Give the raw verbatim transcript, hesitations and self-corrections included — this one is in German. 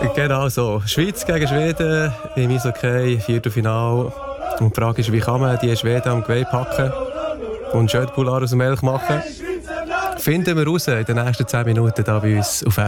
Genau so. Schweiz gegen Schweden im Eishockey, Viertelfinale. Und die Frage ist, wie kann man die Schweden am Geweih packen und Schöttbullar aus dem Melch machen? Finden wir raus in den nächsten zehn Minuten hier bei uns auf